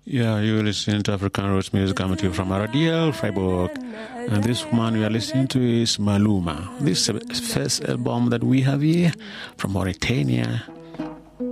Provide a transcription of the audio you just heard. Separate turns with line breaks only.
Yeah, you're listening to African Roots Music coming to you from RDL Freiburg. And this one we are listening to is Maluma. This is the first album that we have here from Mauritania.